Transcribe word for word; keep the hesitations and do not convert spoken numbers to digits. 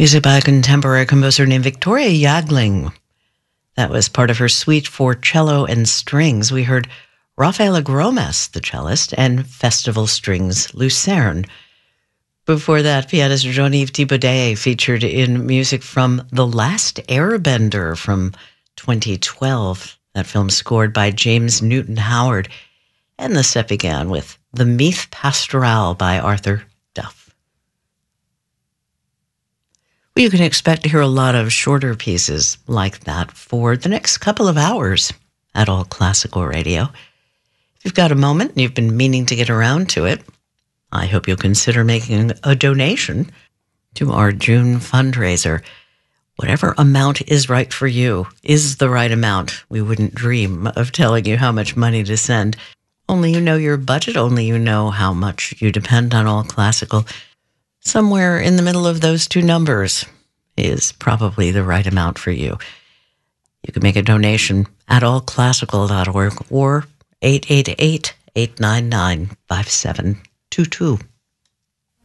Music by a contemporary composer named Victoria Jagling. That was part of her suite for cello and strings. We heard Rafaela Gromas, the cellist, and Festival Strings Lucerne. Before that, pianist Jean-Yves Thibaudet featured in music from The Last Airbender from twenty twelve. That film scored by James Newton Howard. And the set began with The Meath Pastoral by Arthur Duff. Well, you can expect to hear a lot of shorter pieces like that for the next couple of hours at All Classical Radio. If you've got a moment and you've been meaning to get around to it, I hope you'll consider making a donation to our June fundraiser. Whatever amount is right for you is the right amount. We wouldn't dream of telling you how much money to send. Only you know your budget, only you know how much you depend on All Classical. Somewhere in the middle of those two numbers is probably the right amount for you. You can make a donation at all classical dot org or eight eight eight, eight nine nine, five seven two two.